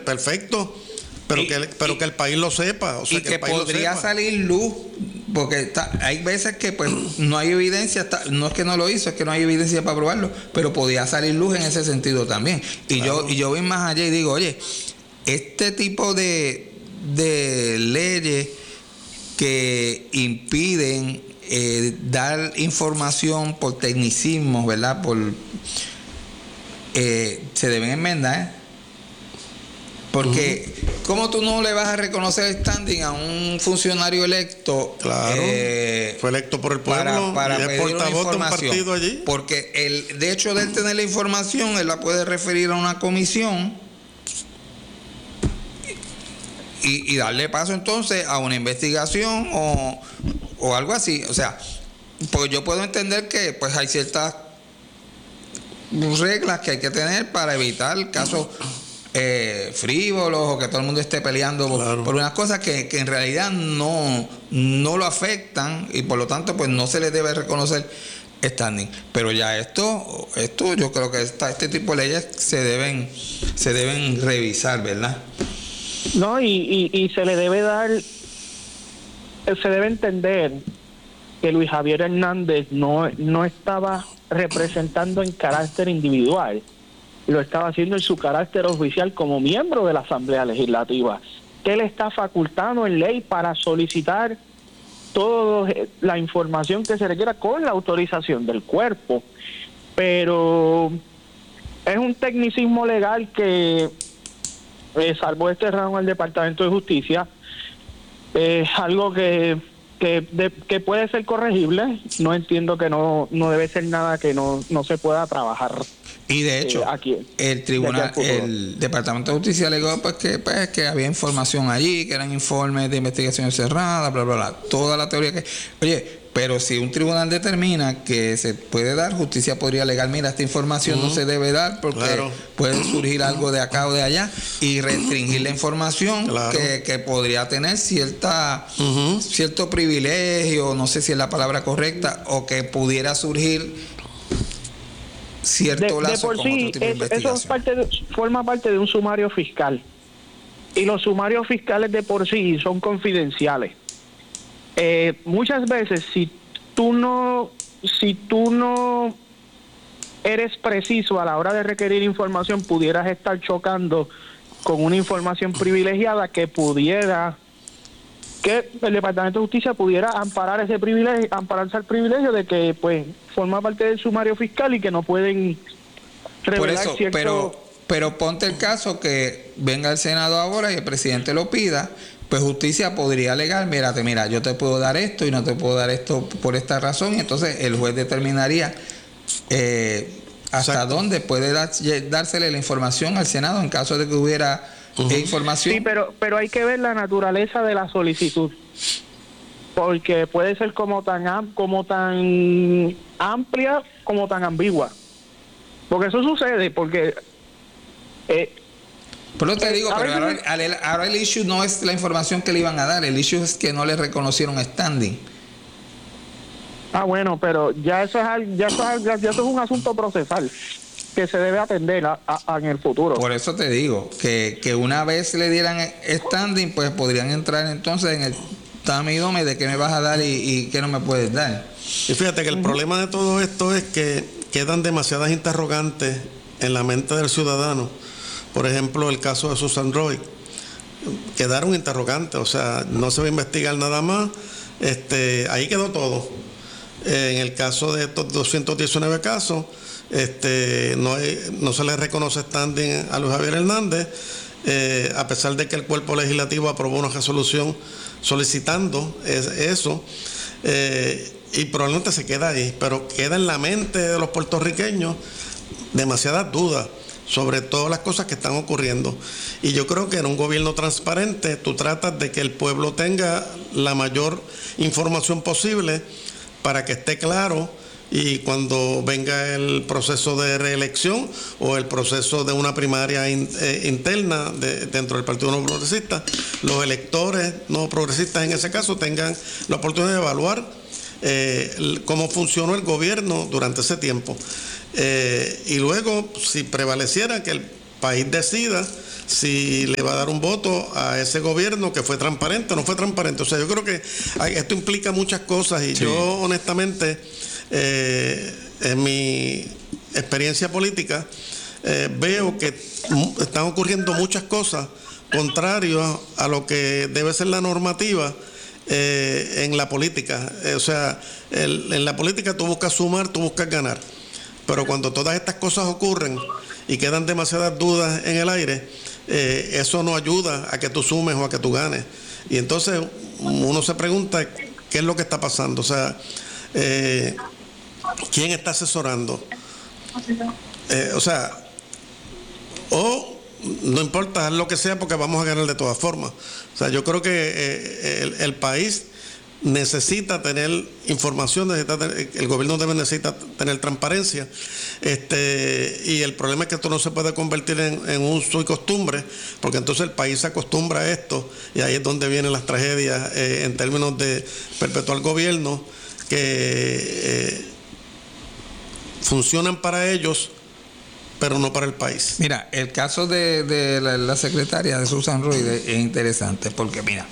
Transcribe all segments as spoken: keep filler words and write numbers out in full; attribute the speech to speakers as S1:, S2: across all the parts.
S1: perfecto, pero, y, que, pero y, que el país lo sepa. O sea,
S2: y
S1: que,
S2: que
S1: el país
S2: podría
S1: lo sepa.
S2: salir luz, porque está, hay veces que pues no hay evidencia, está, no es que no lo hizo, es que no hay evidencia para probarlo, pero podía salir luz en ese sentido también. Y claro. yo y yo voy más allá y digo, oye, este tipo de, de leyes que impiden eh, dar información por tecnicismos, ¿verdad? Por eh, se deben enmendar, porque uh-huh. ¿cómo tú no le vas a reconocer standing a un funcionario electo?
S1: Claro, eh, fue electo por el pueblo
S2: para, para
S1: y es portavoz de un partido allí.
S2: Porque el de hecho de él tener la información, él la puede referir a una comisión y, y darle paso entonces a una investigación o, o algo así. O sea, pues yo puedo entender que pues hay ciertas reglas que hay que tener para evitar casos eh, frívolos o que todo el mundo esté peleando claro. por, por unas cosas que, que en realidad no, no lo afectan y por lo tanto pues no se le debe reconocer standing. Pero ya esto, esto yo creo que esta, este tipo de leyes se deben, se deben revisar, ¿verdad?
S3: No, y, y, y se le debe dar, se debe entender que Luis Javier Hernández no, no estaba representando en carácter individual, lo estaba haciendo en su carácter oficial como miembro de la Asamblea Legislativa, que él está facultado en ley para solicitar toda la información que se requiera con la autorización del cuerpo, pero es un tecnicismo legal que Eh, salvo este rango del Departamento de Justicia, es eh, algo que que, de, que puede ser corregible. No entiendo que no no debe ser nada que no no se pueda trabajar.
S2: Y de hecho, eh, aquí, el tribunal, el Departamento de Justicia alegó pues que pues que había información allí, que eran informes de investigación cerrada, bla bla bla, toda la teoría que, oye, pero si un tribunal determina que se puede dar, justicia podría alegar, mira, esta información uh-huh. no se debe dar porque claro. puede surgir algo de acá o de allá y restringir la información claro. que, que podría tener cierta uh-huh. cierto privilegio, no sé si es la palabra correcta, o que pudiera surgir cierto
S3: de,
S2: lazo
S3: de por
S2: con
S3: sí,
S2: otro tipo de
S3: es,
S2: investigación.
S3: Eso es parte de, forma parte de un sumario fiscal. Y los sumarios fiscales de por sí son confidenciales. Eh, muchas veces si tú no si tú no eres preciso a la hora de requerir información, pudieras estar chocando con una información privilegiada que pudiera que el Departamento de Justicia pudiera amparar ese privilegio, ampararse al privilegio de que pues forma parte del sumario fiscal y que no pueden revelar. Por eso, cierto...
S2: pero pero ponte el caso que venga el Senado ahora y el presidente lo pida, pues justicia podría alegar, mírate, mira, yo te puedo dar esto y no te puedo dar esto por esta razón, y entonces el juez determinaría eh, hasta Exacto. dónde puede dar, dársele la información al Senado en caso de que hubiera uh-huh. eh, información.
S3: Sí, pero pero hay que ver la naturaleza de la solicitud, porque puede ser como tan como tan amplia como tan ambigua, porque eso sucede, porque eh,
S2: Pero te digo, pero ahora, ahora el issue no es la información que le iban a dar, el issue es que no le reconocieron standing.
S3: Ah, bueno, pero ya eso es ya eso es, ya eso es un asunto procesal que se debe atender a, a, a en el futuro.
S2: Por eso te digo, que, que una vez le dieran standing, pues podrían entrar entonces en el dame y dome de qué me vas a dar y, y qué no me puedes dar.
S1: Y fíjate que el uh-huh. problema de todo esto es que quedan demasiadas interrogantes en la mente del ciudadano. Por ejemplo, el caso de Susan Roy, quedaron interrogantes, o sea, no se va a investigar nada más, este, ahí quedó todo. Eh, en el caso de estos doscientos diecinueve casos, este, no, hay, no se le reconoce standing a Luis Javier Hernández, eh, a pesar de que el cuerpo legislativo aprobó una resolución solicitando es, eso, eh, y probablemente se queda ahí, pero queda en la mente de los puertorriqueños demasiadas dudas sobre todas las cosas que están ocurriendo. Y yo creo que en un gobierno transparente tú tratas de que el pueblo tenga la mayor información posible para que esté claro, y cuando venga el proceso de reelección o el proceso de una primaria in, eh, interna de, dentro del Partido No Progresista, los electores no progresistas en ese caso tengan la oportunidad de evaluar eh, cómo funcionó el gobierno durante ese tiempo. Eh, y luego, si prevaleciera que el país decida si le va a dar un voto a ese gobierno que fue transparente o no fue transparente. O sea, yo creo que esto implica muchas cosas y sí. yo honestamente, eh, en mi experiencia política, eh, veo que están ocurriendo muchas cosas contrarias a lo que debe ser la normativa eh, en la política. Eh, o sea, el, en la política tú buscas sumar, tú buscas ganar. Pero cuando todas estas cosas ocurren y quedan demasiadas dudas en el aire, eh, eso no ayuda a que tú sumes o a que tú ganes. Y entonces uno se pregunta qué es lo que está pasando. O sea, eh, ¿quién está asesorando? Eh, o sea, o no importa lo que sea porque vamos a ganar de todas formas. O sea, yo creo que eh, el, el país necesita tener información, necesita tener, el gobierno debe necesita tener transparencia, este y el problema es que esto no se puede convertir en, en uso y costumbre, porque entonces el país se acostumbra a esto y ahí es donde vienen las tragedias eh, en términos de perpetuar gobiernos que eh, funcionan para ellos pero no para el país.
S2: Mira, el caso de, de la, la secretaria de Susan Roy es interesante porque mira,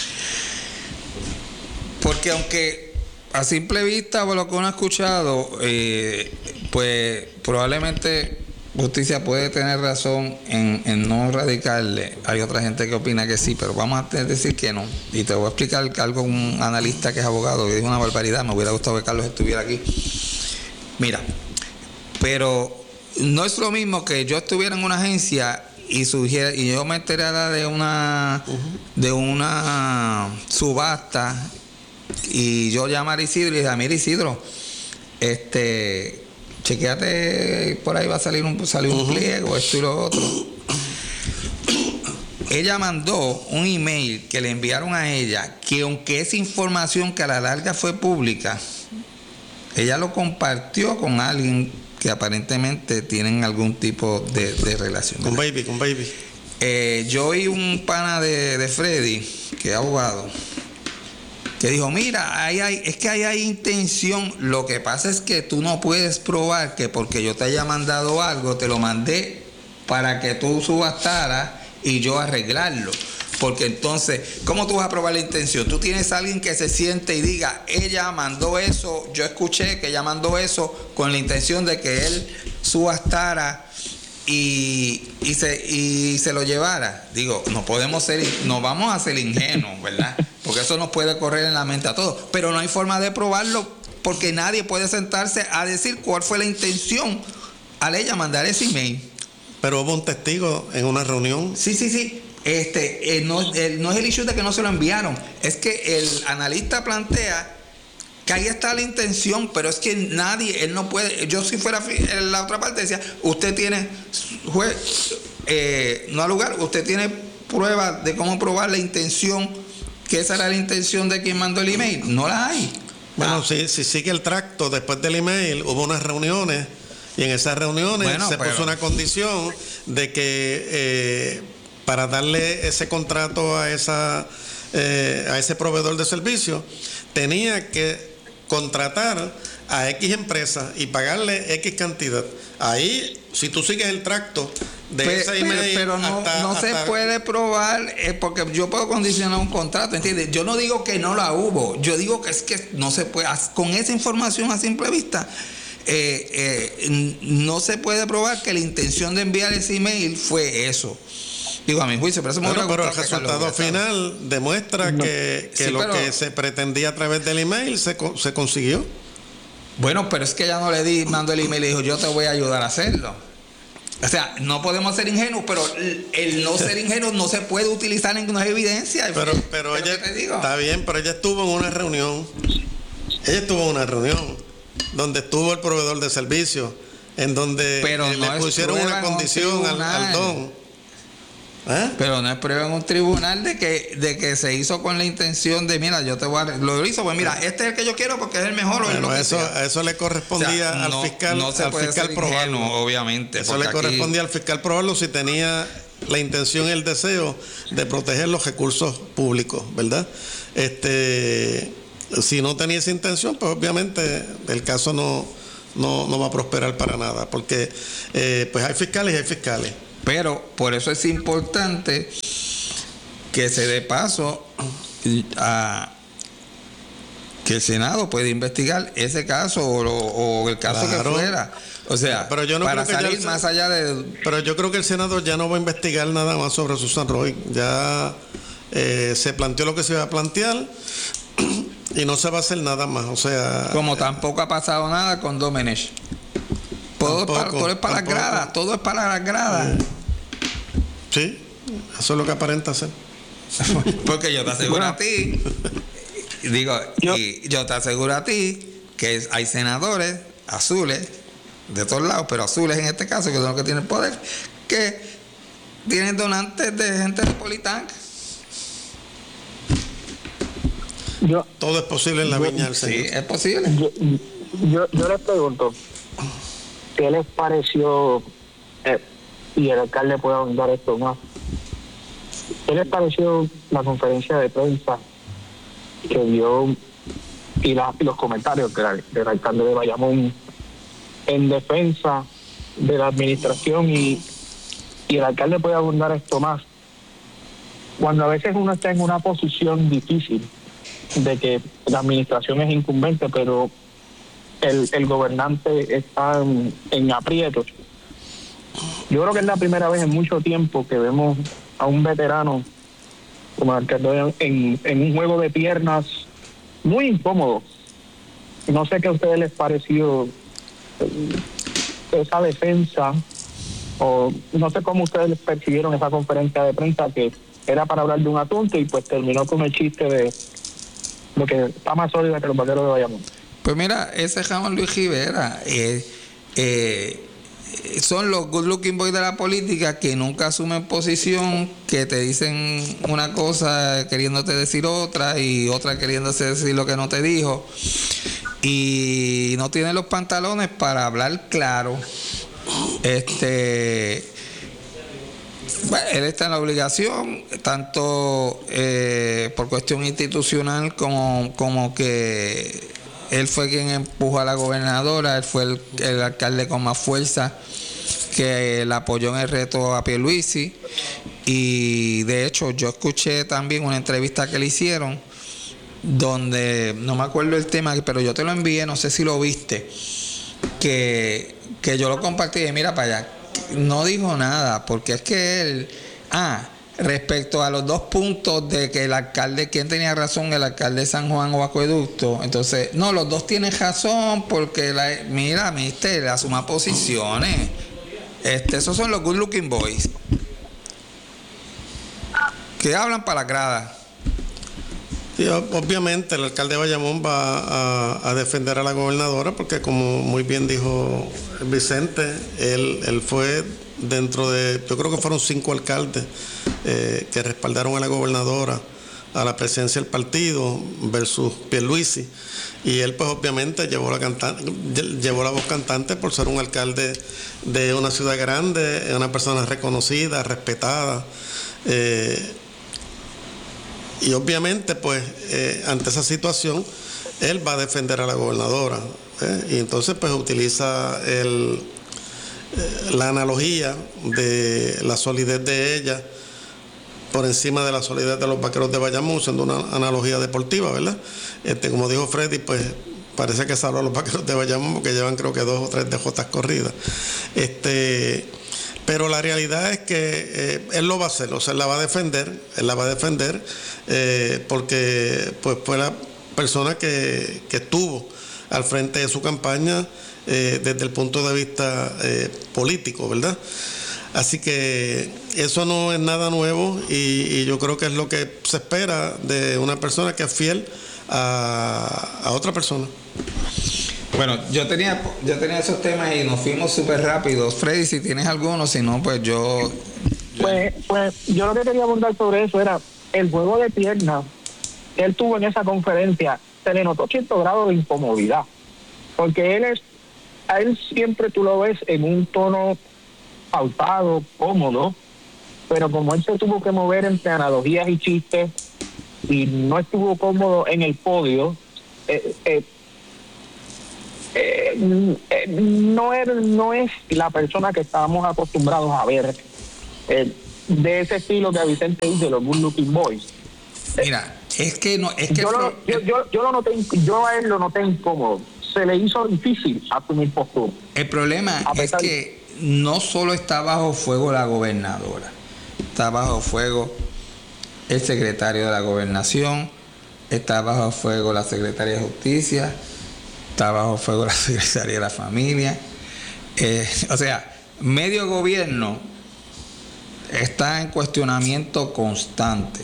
S2: porque aunque a simple vista por lo que uno ha escuchado, eh, pues probablemente Justicia puede tener razón en, en no radicarle. Hay otra gente que opina que sí, pero vamos a decir que no. Y te voy a explicar que algo, un analista que es abogado, que dijo una barbaridad, me hubiera gustado que Carlos estuviera aquí. Mira, pero no es lo mismo que yo estuviera en una agencia y sugiera, y yo me enterara de una uh-huh. de una subasta y yo llamar a Isidro y dije, mira Isidro, este, chequéate, por ahí va a salir un, salir un uh-huh. pliego, esto y lo otro. Ella mandó un email que le enviaron a ella, que aunque esa información que a la larga fue pública, ella lo compartió con alguien que aparentemente tienen algún tipo de, de relación.
S1: Con Baby, con Baby.
S2: Eh, yo oí un pana de, de Freddy, que es abogado, que dijo, mira, ahí hay, es que ahí hay intención. Lo que pasa es que tú no puedes probar que porque yo te haya mandado algo, te lo mandé para que tú subastaras y yo arreglarlo. Porque entonces, ¿cómo tú vas a probar la intención? Tú tienes a alguien que se siente y diga, ella mandó eso, yo escuché que ella mandó eso con la intención de que él subastara y, y, se, y se lo llevara. Digo, no podemos ser, no vamos a ser ingenuos, ¿verdad? Porque eso nos puede correr en la mente a todos. Pero no hay forma de probarlo porque nadie puede sentarse a decir cuál fue la intención al ella mandar ese email.
S1: Pero hubo un testigo en una reunión.
S2: Sí, sí, sí. Este, eh, no, eh, no es el issue de que no se lo enviaron, es que el analista plantea que ahí está la intención, pero es que nadie, él no puede. Yo si fuera en la otra parte decía, usted tiene juez, eh, no al lugar, usted tiene pruebas de cómo probar la intención, que esa era la intención de quien mandó el email. No la hay.
S1: Bueno, ah. si, si sigue el tracto después del email, hubo unas reuniones y en esas reuniones bueno, se pero... puso una condición de que eh, para darle ese contrato a esa eh, a ese proveedor de servicio tenía que contratar a X empresa y pagarle X cantidad. Ahí, si tú sigues el tracto de
S2: pero,
S1: ese email,
S2: pero no, hasta, no hasta... se puede probar eh, porque yo puedo condicionar un contrato, ¿entiendes? Yo no digo que no la hubo, yo digo que es que no se puede, con esa información a simple vista eh, eh, no se puede probar que la intención de enviar ese email fue eso. Digo, a mi juicio, pero, eso
S1: bueno, pero el resultado final demuestra no. que, que sí, lo pero, que se pretendía a través del email se, se consiguió.
S2: Bueno, pero es que ya no le di, mandó el email y dijo, yo te voy a ayudar a hacerlo. O sea, no podemos ser ingenuos, pero el no ser ingenuo no se puede utilizar en una evidencia.
S1: Pero, pero ella, te digo. Está bien, pero ella estuvo en una reunión. Ella estuvo en una reunión donde estuvo el proveedor de servicios, en donde
S2: pero
S1: eh,
S2: no
S1: le pusieron una condición al, al don. ¿Eh?
S2: Pero no es prueba en un tribunal de que de que se hizo con la intención de, mira, yo te voy a... Lo hizo, pues mira, este es el que yo quiero porque es el mejor.
S1: Bueno,
S2: o es lo
S1: eso,
S2: que sea.
S1: eso le correspondía o sea, no, al fiscal,
S2: no se
S1: al
S2: puede
S1: fiscal
S2: ser
S1: probarlo.
S2: Ingenuo, obviamente.
S1: Eso le correspondía aquí... al fiscal probarlo si tenía la intención y el deseo de proteger los recursos públicos, ¿verdad? Este, si no tenía esa intención, pues obviamente el caso no, no, no va a prosperar para nada, porque eh, pues hay fiscales y hay fiscales.
S2: Pero por eso es importante que se dé paso a que el Senado puede investigar ese caso o, o el caso claro. que fuera. O sea,
S1: pero yo no
S2: para
S1: creo que
S2: salir
S1: ya
S2: más allá de...
S1: Pero yo creo que el Senado ya no va a investigar nada más sobre Susan Roy. Ya eh, se planteó lo que se iba a plantear y no se va a hacer nada más. O sea...
S2: Como tampoco ha pasado nada con Domenech. Todo, tampoco, es para, todo es para las gradas, todo es para las gradas.
S1: Eh, sí, eso es lo que aparenta ser.
S2: Porque yo te aseguro a ti, digo, yo, y yo te aseguro a ti que hay senadores azules de todos lados, pero azules en este caso, que son los que tienen poder, que tienen donantes de gente de Politank.
S1: Yo, todo es posible en la viña del Señor.
S2: Sí, es posible.
S3: Yo, yo, yo les pregunto, ¿qué les pareció? Eh, y el alcalde puede ahondar esto más. ¿Qué les pareció la conferencia de prensa que dio y, la, y los comentarios del, del alcalde de Bayamón en defensa de la administración? Y, y el alcalde puede abundar esto más. Cuando a veces uno está en una posición difícil de que la administración es incumbente, pero el, el gobernante está en, en aprietos. Yo creo que es la primera vez en mucho tiempo que vemos a un veterano como el alcalde en, en un juego de piernas muy incómodo. No sé qué a ustedes les pareció esa defensa, o no sé cómo ustedes les percibieron esa conferencia de prensa que era para hablar de un asunto y pues terminó con el chiste de lo que está más sólida que los vaqueros de Bayamón.
S2: Pues mira, ese Juan Luis Rivera eh, eh, son los good looking boys de la política que nunca asumen posición, que te dicen una cosa queriéndote decir otra y otra queriéndose decir lo que no te dijo, y no tienen los pantalones para hablar claro. Este bueno, él está en la obligación, tanto eh, por cuestión institucional como, como que él fue quien empujó a la gobernadora, él fue el, el alcalde con más fuerza que la apoyó en el reto a Pierluisi. Y de hecho yo escuché también una entrevista que le hicieron donde, no me acuerdo el tema, pero yo te lo envié, no sé si lo viste, que, que yo lo compartí y mira para allá, no dijo nada, porque es que él, ah, respecto a los dos puntos de que el alcalde, ¿quién tenía razón? El alcalde de San Juan o Acueducto. Entonces, no, los dos tienen razón porque, la, mira, mister, asuma posiciones. Este, esos son los good looking boys que hablan para la grada.
S1: Sí, obviamente el alcalde de Bayamón va a, a defender a la gobernadora porque, como muy bien dijo Vicente, él, él fue dentro de, yo creo que fueron cinco alcaldes eh, que respaldaron a la gobernadora a la presidencia del partido versus Pierluisi, y él pues obviamente llevó la cantante, llevó la voz cantante por ser un alcalde de una ciudad grande, una persona reconocida, respetada, eh, y obviamente pues eh, ante esa situación él va a defender a la gobernadora, ¿eh? Y entonces pues utiliza el la analogía de la solidez de ella por encima de la solidez de los vaqueros de Bayamón, siendo una analogía deportiva, ¿verdad? Este, como dijo Freddy, pues parece que salvó a los vaqueros de Bayamón porque llevan creo que dos o tres D Jotas corridas. Este, pero la realidad es que eh, él lo va a hacer, o sea, él la va a defender, él la va a defender eh, porque pues fue la persona que, que estuvo al frente de su campaña eh, desde el punto de vista eh, político, ¿verdad? Así que eso no es nada nuevo y, y yo creo que es lo que se espera de una persona que es fiel a, a otra persona.
S2: Bueno, yo tenía yo tenía esos temas y nos fuimos súper rápidos. Freddy, si tienes alguno, si no, pues yo...
S3: yo... Pues, pues yo lo que quería abundar sobre eso era el juego de piernas que él tuvo en esa conferencia. Se le notó cierto grado de incomodidad, porque él es, a él siempre tú lo ves en un tono pautado, cómodo, pero como él se tuvo que mover entre analogías y chistes y no estuvo cómodo en el podio, eh, eh, eh, eh, no, es, no es la persona que estábamos acostumbrados a ver eh, de ese estilo que a Vicente dice, los good looking boys.
S2: Mira, es que no, es que
S3: yo, lo, yo, yo, yo lo noté, yo a él lo noté incómodo. Se le hizo difícil asumir postura.
S2: El problema es que no solo está bajo fuego la gobernadora, está bajo fuego el secretario de la gobernación, está bajo fuego la secretaria de justicia, está bajo fuego la secretaria de la familia. Eh, o sea, medio gobierno está en cuestionamiento constante.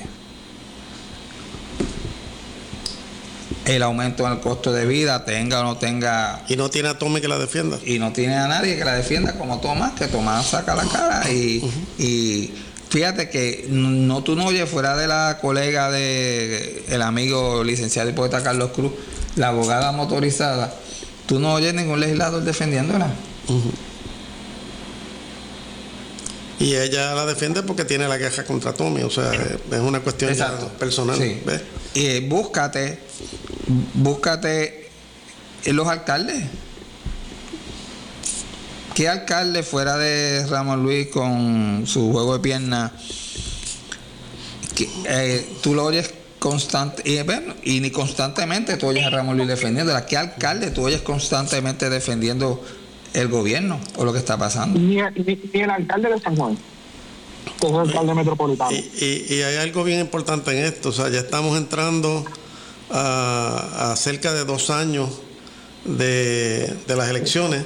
S2: El aumento en el costo de vida, tenga o no tenga...
S1: Y no tiene a Tommy que la defienda.
S2: Y no tiene a nadie que la defienda como Tomás, que Tomás saca la cara. Y, uh-huh. y fíjate que no tú no oyes, fuera de la colega de el amigo licenciado y poeta Carlos Cruz, la abogada motorizada, tú no oyes ningún legislador defendiéndola.
S1: Uh-huh. Y ella la defiende porque tiene la queja contra Tommy, o sea, es una cuestión personal.
S2: Sí. ¿Ves? Y búscate, búscate los alcaldes. ¿Qué alcalde fuera de Ramón Luis con su juego de piernas? Que, eh, tú lo oyes constante, y, bueno, y ni constantemente tú oyes a Ramón Luis defendiéndola. ¿Qué alcalde tú oyes constantemente defendiendo el gobierno o lo que está pasando?
S3: Ni, ni, ni el alcalde de San Juan, que es el alcalde metropolitano.
S1: Y, y, y hay algo bien importante en esto, o sea, ya estamos entrando a, a cerca de dos años de, de las elecciones,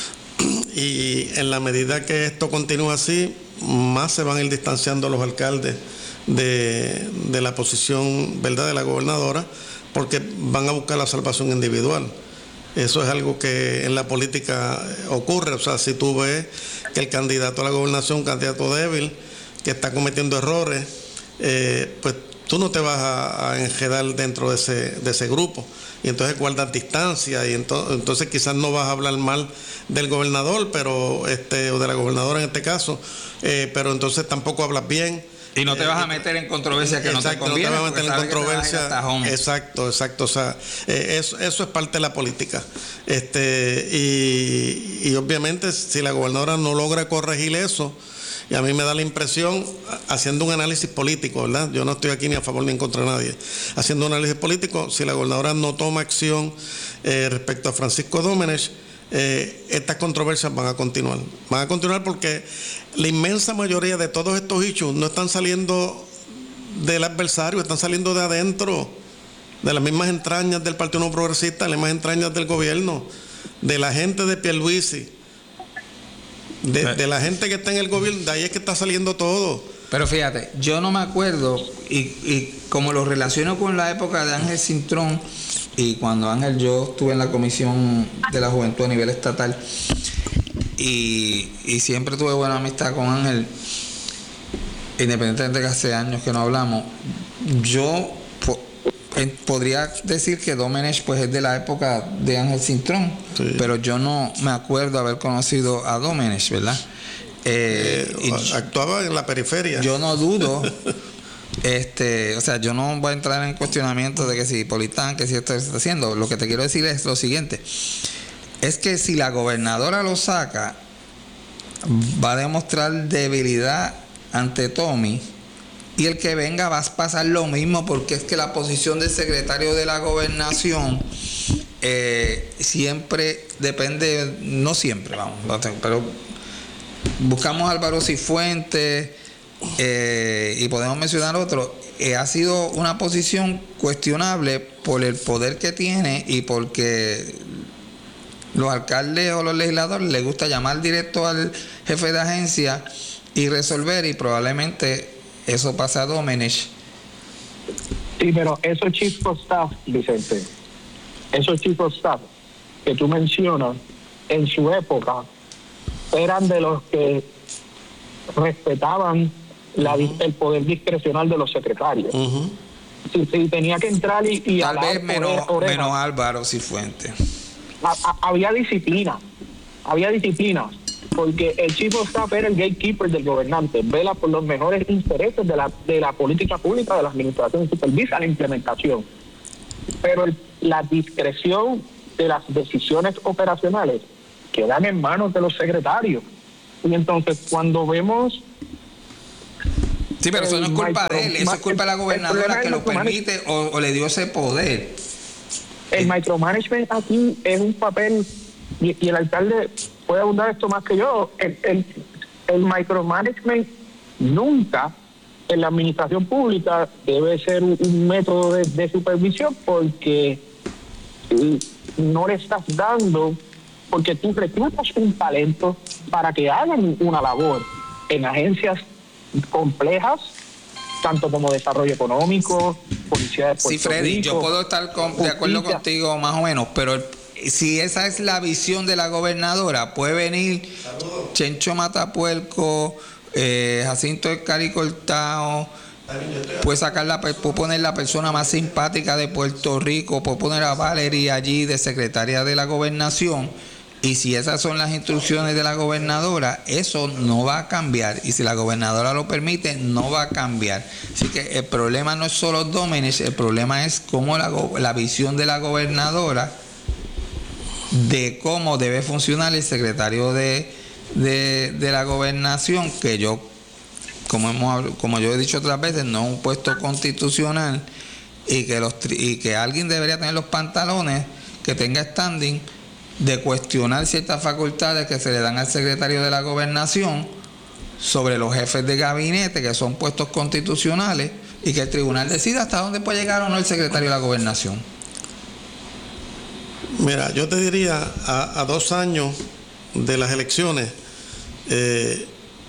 S1: y en la medida que esto continúa así, más se van a ir distanciando los alcaldes de, de la posición, ¿verdad?, de la gobernadora, porque van a buscar la salvación individual. Eso es algo que en la política ocurre. O sea, si tú ves que el candidato a la gobernación, un candidato débil, que está cometiendo errores, eh, pues tú no te vas a, a enredar dentro de ese, de ese grupo. Y entonces guardas distancia, y entonces, entonces quizás no vas a hablar mal del gobernador, pero este o de la gobernadora en este caso, eh, pero entonces tampoco hablas bien.
S2: Y no te vas a meter en controversia que exacto, no te conviene.
S1: No te vas a meter en controversia. Exacto, exacto. O sea, eh, eso, eso es parte de la política. Este, y, y obviamente si la gobernadora no logra corregir eso, y a mí me da la impresión, haciendo un análisis político, ¿verdad? Yo no estoy aquí ni a favor ni en contra de nadie. Haciendo un análisis político, si la gobernadora no toma acción eh, respecto a Francisco Domenech, Eh, estas controversias van a continuar. Van a continuar porque la inmensa mayoría de todos estos hechos no están saliendo del adversario, están saliendo de adentro, de las mismas entrañas del Partido Nuevo Progresista, de las mismas entrañas del gobierno, de la gente de Pierluisi, de, de la gente que está en el gobierno, de ahí es que está saliendo todo.
S2: Pero fíjate, yo no me acuerdo, y, y como lo relaciono con la época de Ángel Cintrón, y cuando Ángel, yo estuve en la Comisión de la Juventud a nivel estatal, y, y siempre tuve buena amistad con Ángel, independientemente de que hace años que no hablamos. Yo po, en, podría decir que Domenech pues es de la época de Ángel Cintrón, sí. Pero yo no me acuerdo haber conocido a Domenech, ¿verdad?
S1: Eh, eh, y actuaba en la periferia.
S2: Yo no dudo este, o sea, yo no voy a entrar en cuestionamiento de que si Politán, que si esto se está haciendo. Lo que te quiero decir es lo siguiente: es que si la gobernadora lo saca, va a demostrar debilidad ante Tommy, y el que venga va a pasar lo mismo, porque es que la posición del secretario de la gobernación eh, siempre depende, no siempre, vamos, pero buscamos a Álvaro Cifuentes, eh, y podemos mencionar otro. Eh, ha sido una posición cuestionable por el poder que tiene y porque los alcaldes o los legisladores les gusta llamar directo al jefe de agencia y resolver, y probablemente eso pasa a Domenech.
S3: Sí, pero esos chief of staff, Vicente, esos chief of staff que tú mencionas, en su época eran de los que respetaban la, uh-huh. el poder discrecional de los secretarios. Uh-huh. Si, si tenía que entrar y, y
S2: tal vez menos, menos Álvaro Cifuentes.
S3: A, a, había disciplina, había disciplina, porque el chief of staff era el gatekeeper del gobernante, vela por los mejores intereses de la de la política pública de la administración, supervisa la implementación. Pero el, la discreción de las decisiones operacionales quedan en manos de los secretarios. Y entonces cuando vemos
S2: Sí, pero eso no es culpa de él, eso es culpa de la gobernadora que lo permite o, o le dio ese poder.
S3: El micromanagement aquí es un papel, y, y el alcalde puede abundar esto más que yo, el, el, el micromanagement nunca en la administración pública debe ser un, un método de, de supervisión, porque no le estás dando, porque tú reclutas un talento para que hagan una labor en agencias complejas, tanto como desarrollo económico, policía de Puerto
S2: Sí, Freddy,
S3: Rico,
S2: yo puedo estar con, de acuerdo contigo más o menos, pero el, si esa es la visión de la gobernadora, puede venir Saludos. Chencho Matapuerco, eh, Jacinto El Cari Cortado, puede sacar la, puede poner la persona más simpática de Puerto Rico, puede poner a Valerie allí de secretaria de la gobernación, y si esas son las instrucciones de la gobernadora, eso no va a cambiar, y si la gobernadora lo permite, no va a cambiar. Así que el problema no es solo Domenech, el problema es cómo la, la visión de la gobernadora de cómo debe funcionar el secretario de, de, de la gobernación, que yo, como hemos como yo he dicho otras veces, no es un puesto constitucional, y que los y que alguien debería tener los pantalones, que tenga standing de cuestionar ciertas facultades que se le dan al secretario de la gobernación sobre los jefes de gabinete, que son puestos constitucionales, y que el tribunal decida hasta dónde puede llegar o no el secretario de la gobernación.
S1: Mira, yo te diría, a, a dos años de las elecciones, eh,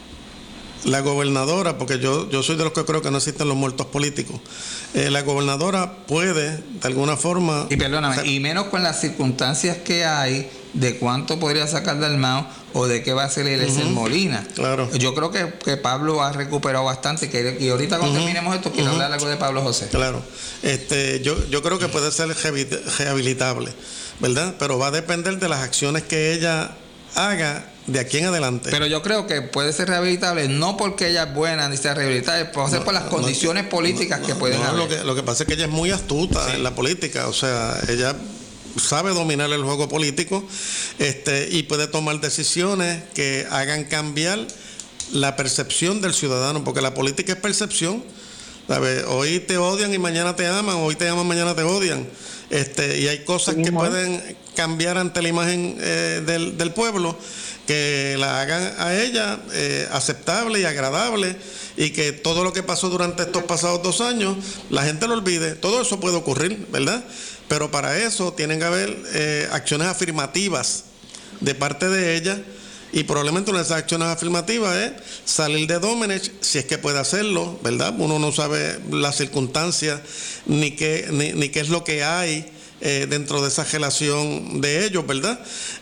S1: la gobernadora, porque yo, yo soy de los que creo que no existen los muertos políticos, eh, la gobernadora puede, de alguna forma...
S2: Y perdóname, y menos con las circunstancias que hay de cuánto podría sacar Dalmau o de qué va a hacer el uh-huh. Molina. Claro. Yo creo que, que Pablo ha recuperado bastante, que, y ahorita cuando uh-huh. terminemos esto quiero uh-huh. hablar algo de Pablo José.
S1: Claro. Este, yo, yo creo que puede ser rehabilitable, ¿verdad? Pero va a depender de las acciones que ella haga de aquí en adelante.
S2: Pero yo creo que puede ser rehabilitable, no porque ella es buena ni sea rehabilitable, puede ser no, por las no, condiciones no, políticas no, que pueden
S1: no,
S2: haber.
S1: Lo que, lo que pasa es que ella es muy astuta sí. en la política, o sea, ella sabe dominar el juego político, este, y puede tomar decisiones que hagan cambiar la percepción del ciudadano, porque la política es percepción, ¿sabes? Hoy te odian y mañana te aman, hoy te aman, mañana te odian, este, y hay cosas sí, que ¿no? pueden cambiar ante la imagen eh, del, del pueblo, que la hagan a ella eh, aceptable y agradable, y que todo lo que pasó durante estos pasados dos años la gente lo olvide. Todo eso puede ocurrir, ¿verdad? Pero para eso tienen que haber eh, acciones afirmativas de parte de ella, y probablemente una de esas acciones afirmativas es salir de Domenech, si es que puede hacerlo, ¿verdad? Uno no sabe las circunstancias ni qué, ni, ni qué es lo que hay Eh, dentro de esa relación de ellos, ¿verdad?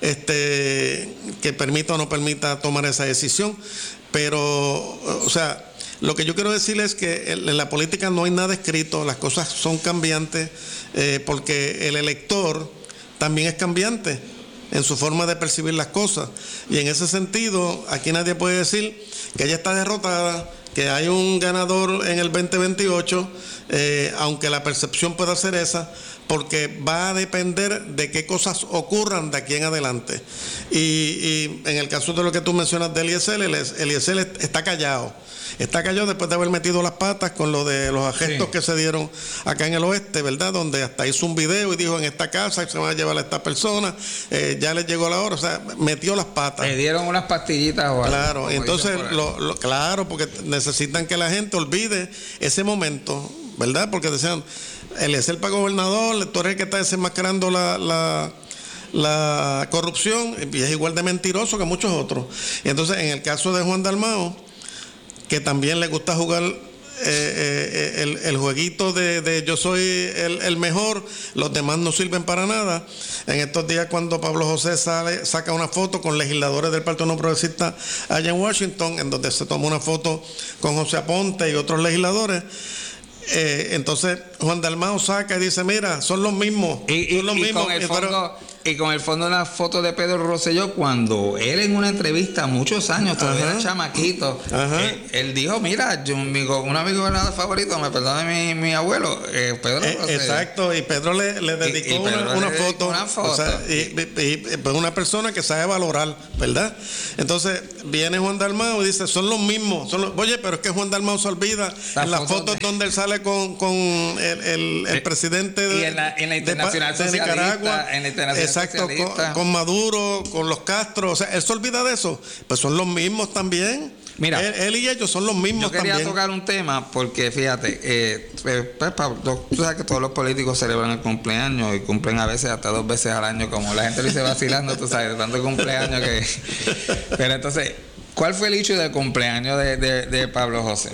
S1: Este, que permita o no permita tomar esa decisión. Pero, o sea, lo que yo quiero decir es que en la política no hay nada escrito, las cosas son cambiantes, eh, porque el elector también es cambiante en su forma de percibir las cosas. Y en ese sentido, aquí nadie puede decir que ella está derrotada, que hay un ganador en el veinte veintiocho, eh, aunque la percepción pueda ser esa, porque va a depender de qué cosas ocurran de aquí en adelante. Y, y en el caso de lo que tú mencionas de Eliezer, Eliezer está callado. Está callado después de haber metido las patas con lo de los gestos sí. que se dieron acá en el oeste, ¿verdad? Donde hasta hizo un video y dijo: en esta casa se van a llevar a esta persona, eh, ya les llegó la hora, o sea, metió las patas.
S2: Le dieron unas pastillitas o algo.
S1: Claro, entonces, lo, lo, claro, porque necesitan que la gente olvide ese momento, ¿verdad? Porque decían, Eliezer para gobernador, tú eres el que está desenmascarando la, la, la corrupción, y es igual de mentiroso que muchos otros. Y entonces, en el caso de Juan Dalmau, que también le gusta jugar eh, eh, el, el jueguito de, de yo soy el, el mejor, los demás no sirven para nada. En estos días, cuando Pablo José sale, saca una foto con legisladores del Partido No Progresista allá en Washington, en donde se toma una foto con José Aponte y otros legisladores, eh, entonces Juan Dalmau saca y dice, mira, son los mismos.
S2: Y, y,
S1: son los
S2: y
S1: mismos.
S2: Con el
S1: y
S2: fondo,
S1: pero,
S2: y con el fondo una foto de Pedro Rosselló cuando él en una entrevista muchos años, todavía era chamaquito, eh, él dijo, mira, yo, mi, un amigo gobernador favorito, me perdone mi, mi abuelo, eh, Pedro
S1: eh,
S2: Rosselló.
S1: Exacto, y Pedro le, le dedicó y, y una, una, le foto,
S2: una foto.
S1: O sea, y, y, y, pues una persona que sabe valorar, ¿verdad? Entonces viene Juan Dalmau y dice, son los mismos. Son los, oye, pero es que Juan Dalmau se olvida la en las fotos de... donde él sale con, con el, el, el presidente de,
S2: y en la, en la internacional
S1: de, de Nicaragua. En la internacional exacto, con, con Maduro, con los Castro. O sea, él se olvida de eso. Pues son los mismos también.
S2: Mira,
S1: él, él y ellos son los mismos
S2: yo quería
S1: también.
S2: tocar un tema porque fíjate, eh, pues, Pablo, tú sabes que todos los políticos celebran el cumpleaños y cumplen a veces hasta dos veces al año, como la gente lo dice vacilando, tú sabes, de tanto cumpleaños que... Pero entonces, ¿cuál fue el hecho del cumpleaños de, de, de Pablo José?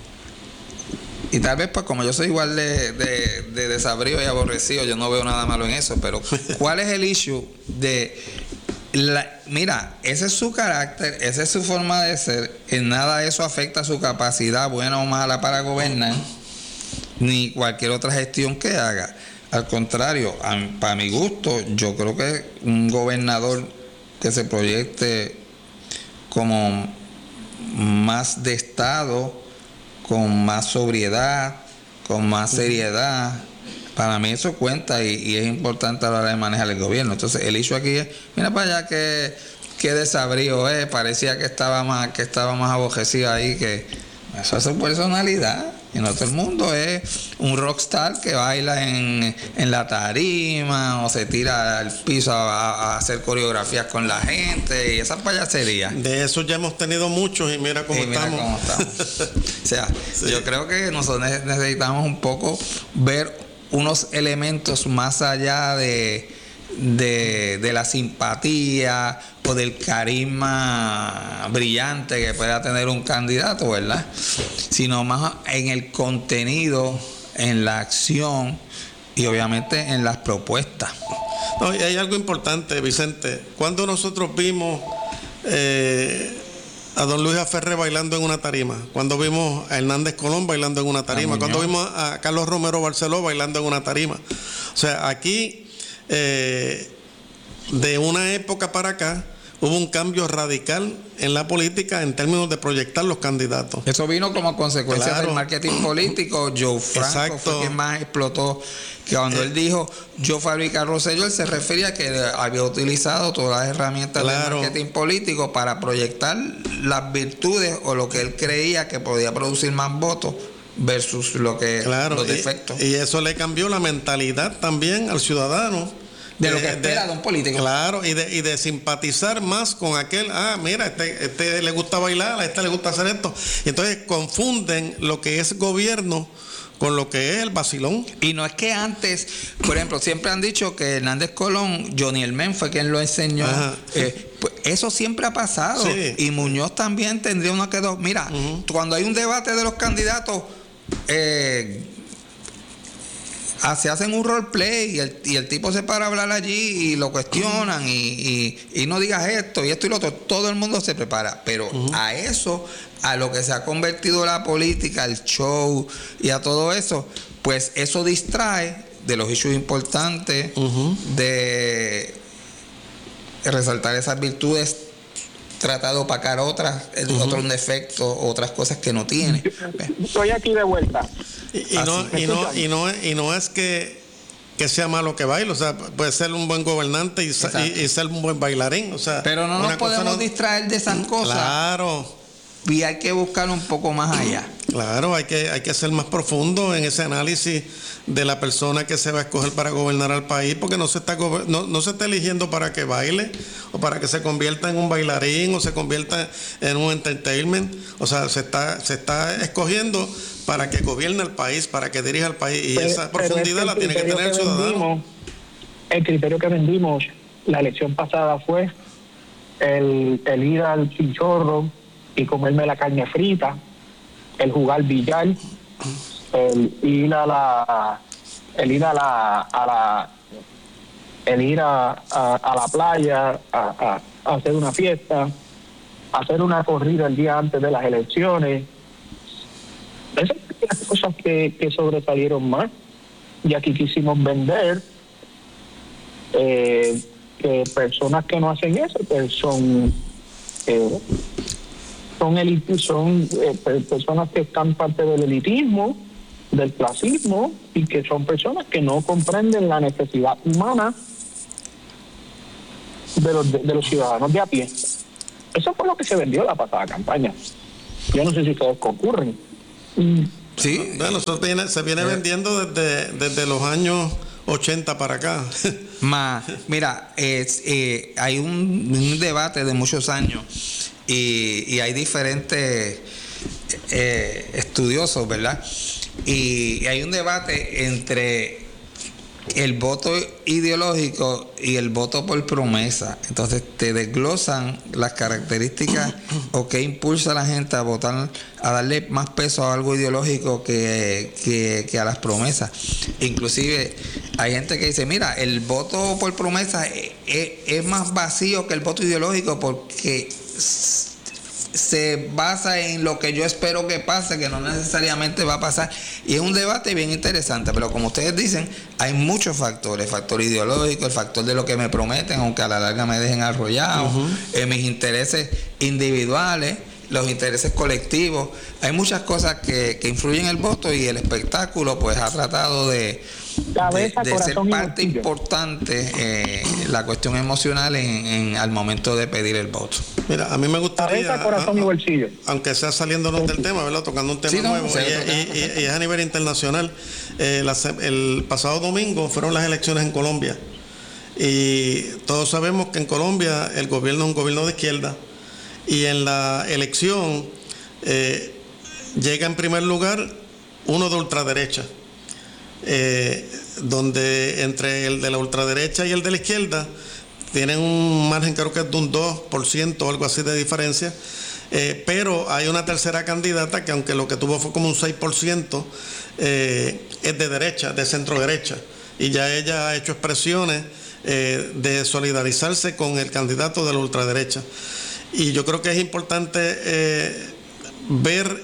S2: Y tal vez, pues como yo soy igual de, de, de desabrido y aborrecido, yo no veo nada malo en eso, pero ¿cuál es el issue de... La, mira, ese es su carácter, esa es su forma de ser, en nada eso afecta su capacidad, buena o mala, para gobernar, ni cualquier otra gestión que haga. Al contrario, a, para mi gusto, yo creo que un gobernador que se proyecte como más de Estado, con más sobriedad, con más seriedad, para mí eso cuenta y, y es importante a la hora de manejar el gobierno. Entonces el issue aquí es, mira para allá que, que desabrío es, parecía que estaba más, que estaba más aborrecido ahí, que eso es su personalidad. Y no todo el mundo es un rockstar que baila en, en la tarima o se tira al piso a, a hacer coreografías con la gente y esas payaserías.
S1: De eso ya hemos tenido muchos y mira cómo
S2: y mira
S1: estamos.
S2: Cómo estamos. O sea, sí. Yo creo que nosotros necesitamos un poco ver unos elementos más allá de, de, de la simpatía o del carisma brillante que pueda tener un candidato, ¿verdad? Sino más en el contenido, en la acción y obviamente en las propuestas.
S1: No, y hay algo importante, Vicente. Cuando nosotros vimos eh, a don Luis Aferré bailando en una tarima, cuando vimos a Hernández Colón bailando en una tarima, cuando vimos a Carlos Romero Barceló bailando en una tarima. O sea, aquí eh, de una época para acá hubo un cambio radical en la política en términos de proyectar los candidatos.
S2: Eso vino como consecuencia claro. del marketing político. Joe Franco
S1: Exacto.
S2: fue quien más explotó, que cuando eh, él dijo yo fabrico Rosselló, él se refería a que había utilizado todas las herramientas claro. del marketing político para proyectar las virtudes o lo que él creía que podía producir más votos versus lo que
S1: claro.
S2: los defectos.
S1: Y, y eso le cambió la mentalidad también al ciudadano.
S2: De lo que espera de, de un político.
S1: Claro, y de, y de simpatizar más con aquel, ah, mira, este, este le gusta bailar, a este le gusta hacer esto. Y entonces confunden lo que es gobierno con lo que es el vacilón.
S2: Y no es que antes, por ejemplo, siempre han dicho que Hernández Colón, Johnny Elmen fue quien lo enseñó. Eh, pues eso siempre ha pasado. Sí. Y Muñoz también tendría uno que dos. Mira, uh-huh. cuando hay un debate de los candidatos, eh, se hacen un roleplay y el, y el tipo se para a hablar allí y lo cuestionan y, y, y no digas esto y esto y lo otro. Todo el mundo se prepara, pero uh-huh. a eso, a lo que se ha convertido la política, el show y a todo eso, pues eso distrae de los issues importantes, uh-huh. de resaltar esas virtudes, tratar de opacar otras, uh-huh. otros defectos, otras cosas que no tiene.
S3: Estoy aquí de vuelta.
S1: Y, y, no, y, no, y, no, y no es que, que sea malo que baile, o sea, puede ser un buen gobernante y, y, y ser un buen bailarín, o sea.
S2: Pero no nos podemos no... distraer de esas cosas.
S1: Claro.
S2: Y hay que buscar un poco más allá.
S1: Claro, hay que, hay que ser más profundo en ese análisis de la persona que se va a escoger para gobernar al país, porque no se está no, no se está eligiendo para que baile o para que se convierta en un bailarín o se convierta en un entertainment. O sea, se está, se está escogiendo para que gobierne el país, para que dirija el país, y
S3: pero,
S1: esa profundidad la tiene que tener el ciudadano.
S3: Vendimos, el criterio que vendimos la elección pasada fue el, el ir al chinchorro y comerme la carne frita, el jugar billar, el ir a la, el ir a la, a la, el ir a, a, a la playa, a, a, a hacer una fiesta, hacer una corrida el día antes de las elecciones. Esas son las cosas que, que sobresalieron más. y aquí quisimos vender eh, que personas que no hacen eso pues son eh, son elit- son eh, personas que están parte del elitismo, del clasismo, y que son personas que no comprenden la necesidad humana de los de, de los ciudadanos de a pie. Eso fue lo que se vendió la pasada campaña. Yo no sé si ustedes concurren.
S1: Sí, bueno, eso viene, se viene vendiendo desde, desde los años ochenta para acá.
S2: Ma, mira, es, eh, hay un, un debate de muchos años y, y hay diferentes eh, estudiosos, ¿verdad? Y, y hay un debate entre el voto ideológico y el voto por promesa. Entonces te desglosan las características o qué impulsa a la gente a votar, a darle más peso a algo ideológico que, que, que a las promesas. Inclusive hay gente que dice, mira, el voto por promesa es, es, es más vacío que el voto ideológico porque se basa en lo que yo espero que pase, que no necesariamente va a pasar. Y es un debate bien interesante, pero como ustedes dicen, hay muchos factores: el factor ideológico, el factor de lo que me prometen, aunque a la larga me dejen arrollado, uh-huh. eh, mis intereses individuales, los intereses colectivos. Hay muchas cosas que, que influyen en el voto, y el espectáculo pues ha tratado de,
S3: Cabeza,
S2: de, de ser parte importante eh, la cuestión emocional en, en al momento de pedir el voto.
S1: Mira, a mí me gustaría,
S3: Cabeza, corazón y bolsillo.
S1: aunque sea saliéndonos del tema, ¿verdad? Tocando un tema sí, no, nuevo, y, y, y, y es a nivel internacional. Eh, la, el pasado domingo fueron las elecciones en Colombia, y todos sabemos que en Colombia el gobierno es un gobierno de izquierda, y en la elección eh, llega en primer lugar uno de ultraderecha, eh, donde entre el de la ultraderecha y el de la izquierda tienen un margen, creo que es de un dos por ciento o algo así de diferencia, eh, pero hay una tercera candidata que, aunque lo que tuvo fue como un seis por ciento, eh, es de derecha, de centro derecha, y ya ella ha hecho expresiones eh, de solidarizarse con el candidato de la ultraderecha. Y yo creo que es importante eh, ver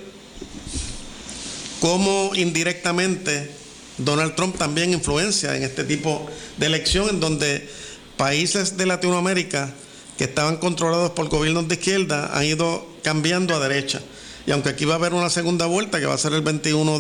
S1: cómo indirectamente Donald Trump también influencia en este tipo de elección, en donde países de Latinoamérica que estaban controlados por gobiernos de izquierda han ido cambiando a derecha. Y aunque aquí va a haber una segunda vuelta, que va a ser el veintiuno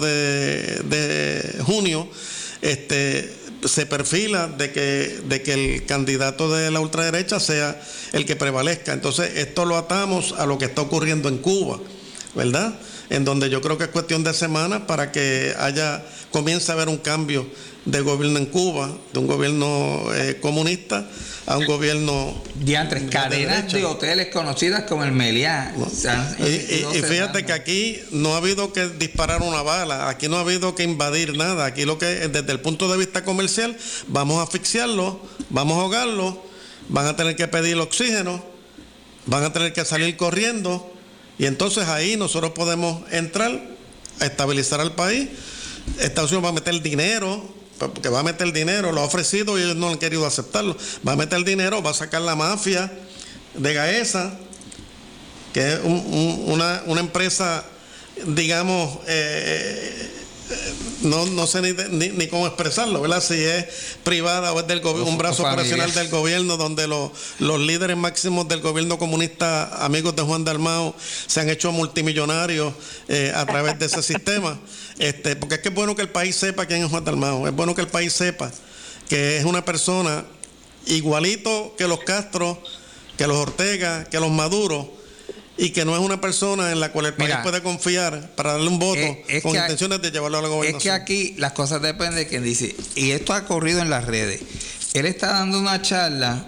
S1: de junio, este, se perfila de que, de que el candidato de la ultraderecha sea el que prevalezca. Entonces, esto lo atamos a lo que está ocurriendo en Cuba, ¿verdad? En donde yo creo que es cuestión de semanas para que haya, comience a haber un cambio de gobierno en Cuba, de un gobierno eh, comunista a un gobierno
S2: diantres, cadenas de, de hoteles conocidas como el Meliá.
S1: No. O sea, y, y, y fíjate que aquí no ha habido que disparar una bala, aquí no ha habido que invadir nada. Aquí lo que desde el punto de vista comercial, vamos a asfixiarlo, vamos a ahogarlo, van a tener que pedir oxígeno, van a tener que salir corriendo, y entonces ahí nosotros podemos entrar a estabilizar al país. Estados Unidos va a meter dinero, porque va a meter dinero, lo ha ofrecido y ellos no han querido aceptarlo. Va a meter dinero, va a sacar la mafia de Gaesa, que es un, un, una, una empresa, digamos, eh, no, no sé ni, ni, ni cómo expresarlo, ¿verdad? Si es privada o es del gobierno, un brazo operacional del gobierno, donde los, los líderes máximos del gobierno comunista, amigos de Juan Dalmau, se han hecho multimillonarios eh, a través de ese sistema. Este, porque es que es bueno que el país sepa quién es Juan Dalmau, es bueno que el país sepa que es una persona igualito que los Castro, que los Ortega, que los Maduro, y que no es una persona en la cual el país Mira, puede confiar para darle un voto es, es con intenciones hay, de llevarlo a la gobernación.
S2: Es que aquí las cosas dependen de quien dice, y esto ha corrido en las redes. Él está dando una charla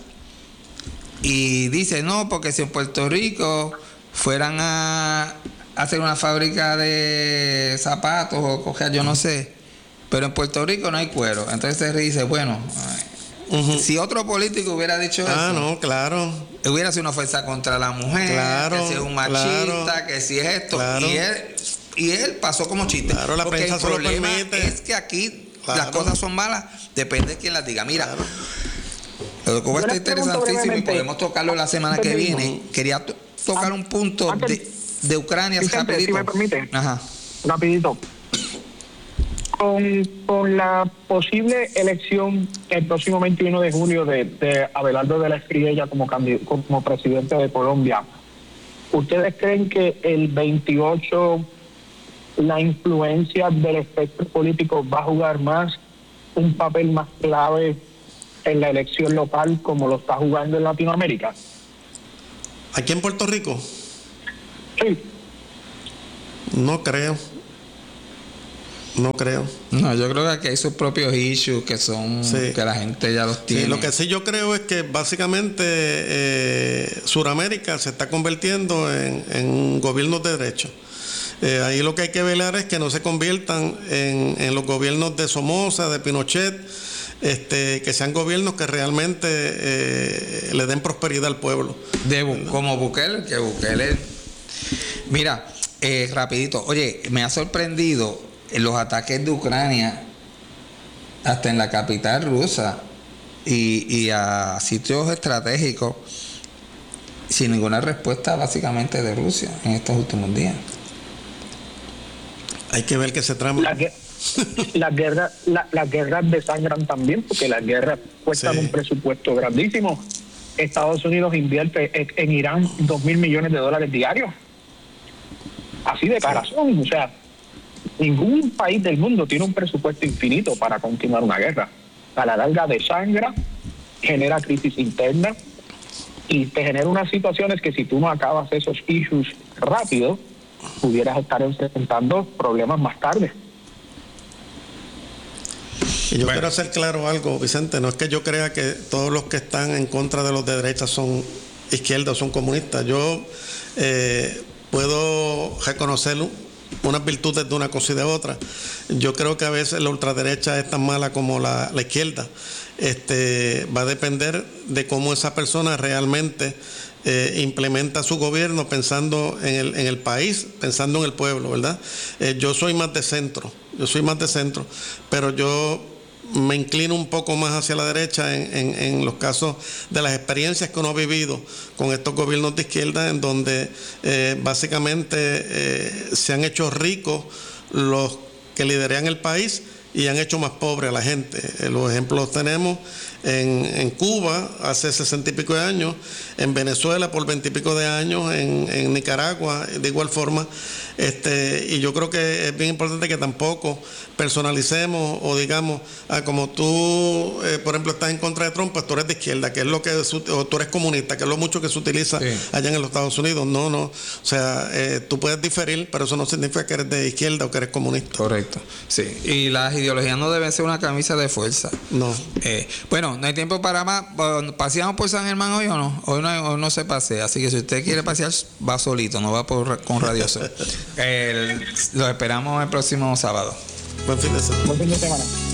S2: y dice, no, porque si en Puerto Rico fueran a hacer una fábrica de zapatos o coger, yo no sé, pero en Puerto Rico no hay cuero. Entonces se dice, bueno, uh-huh. si otro político hubiera dicho
S1: ah,
S2: eso,
S1: no, claro,
S2: hubiera sido una ofensa contra la mujer,
S1: claro,
S2: que si es un machista, claro, que si es esto, claro. y él y él pasó como chiste.
S1: Claro, la
S2: porque
S1: prensa
S2: el
S1: se lo
S2: problema
S1: permite.
S2: Es que aquí
S1: claro.
S2: las cosas son malas, depende de quién las diga. Mira, claro. lo que está interesantísimo y podemos tocarlo la semana que viene. Quería to- tocar un punto de, de Ucrania,
S3: Vicente,
S2: rapidito.
S3: si me permite.
S2: Ajá.
S3: Rapidito. con, con la posible elección el próximo veintiuno de junio de, de Abelardo de la Espriella como, como presidente de Colombia, ¿ustedes creen que el veintiocho la influencia del espectro político va a jugar más un papel más clave en la elección local como lo está jugando en Latinoamérica?
S1: ¿Aquí en Puerto Rico?
S3: Sí.
S1: No creo. No creo.
S2: No, yo creo que aquí hay sus propios issues que son, sí, que la gente ya los tiene.
S1: Sí, lo que sí yo creo es que básicamente eh, Suramérica se está convirtiendo en, en gobiernos de derecho. Eh, ahí lo que hay que velar es que no se conviertan en, en los gobiernos de Somoza, de Pinochet, este, que sean gobiernos que realmente eh, le den prosperidad al pueblo.
S2: De, como Bukele, que Bukele... Mira, eh, rapidito, oye, me ha sorprendido los ataques de Ucrania hasta en la capital rusa y, y a sitios estratégicos sin ninguna respuesta básicamente de Rusia en estos últimos días.
S1: Hay que ver qué se trama.
S3: La, las guerras la, las guerras desangran también, porque las guerras cuestan, sí, un presupuesto grandísimo. Estados Unidos invierte en, en Irán dos mil millones de dólares diarios. Así de corazón, o sea, ningún país del mundo tiene un presupuesto infinito para continuar una guerra. A la larga desangra, genera crisis interna y te genera unas situaciones que si tú no acabas esos issues rápido, pudieras estar enfrentando problemas más tarde.
S1: Y yo bueno. quiero hacer claro algo, Vicente, no es que yo crea que todos los que están en contra de los de derecha son izquierdas o son comunistas. Yo eh, puedo reconocer unas virtudes de una cosa y de otra. Yo creo que a veces la ultraderecha es tan mala como la, la izquierda. Este, va a depender de cómo esa persona realmente eh, implementa su gobierno pensando en el, en el país, pensando en el pueblo, ¿verdad? Eh, yo soy más de centro, yo soy más de centro, pero yo me inclino un poco más hacia la derecha en, en, en los casos de las experiencias que uno ha vivido con estos gobiernos de izquierda, en donde eh, básicamente eh, se han hecho ricos los que lideran el país y han hecho más pobre a la gente. Eh, los ejemplos los tenemos en, en Cuba hace sesenta y pico de años, en Venezuela por veinte y pico de años, en, en Nicaragua de igual forma. Este, y yo creo que es bien importante que tampoco personalicemos o digamos, ah, como tú, eh, por ejemplo, estás en contra de Trump, pues tú eres de izquierda, que es lo que, o tú eres comunista, que es lo mucho que se utiliza, sí, allá en los Estados Unidos. No, no. O sea, eh, tú puedes diferir, pero eso no significa que eres de izquierda o que eres comunista.
S2: Correcto. Sí. Y las ideologías no deben ser una camisa de fuerza.
S1: No.
S2: Eh, bueno, no hay tiempo para más. ¿Paseamos por San Germán hoy o no? Hoy no, hoy no se pasea. Así que si usted quiere pasear, va solito, no va por, con Radio Sol. Eh, los esperamos el próximo sábado.
S1: Buen fin de semana.
S3: Buen fin de semana.